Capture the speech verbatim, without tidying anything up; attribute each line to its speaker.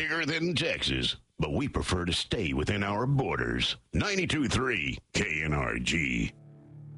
Speaker 1: bigger than Texas, but we prefer to stay within our borders. ninety-two point three K N R G.